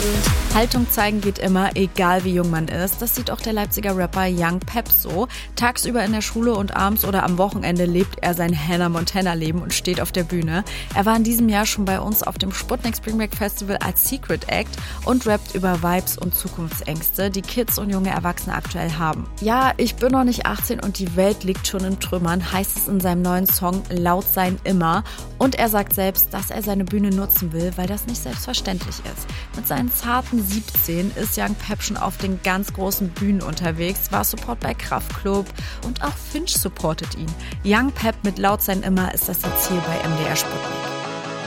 Haltung zeigen geht immer, egal wie jung man ist. Das sieht auch der Leipziger Rapper Young Pep so. Tagsüber in der Schule und abends oder am Wochenende lebt er sein Hannah Montana-Leben und steht auf der Bühne. Er war in diesem Jahr schon bei uns auf dem Sputnik Spring Break Festival als Secret Act und rappt über Vibes und Zukunftsängste, die Kids und junge Erwachsene aktuell haben. Ja, ich bin noch nicht 18 und die Welt liegt schon in Trümmern, heißt es in seinem neuen Song Laut sein immer. Und er sagt selbst, dass er seine Bühne nutzen will, weil das nicht selbstverständlich ist. Mit seinen zarten 17 ist Young Pep schon auf den ganz großen Bühnen unterwegs, war Support bei Kraftklub und auch Finch supportet ihn. Young Pep mit Laut sein immer ist das jetzt hier bei MDR Sputnik.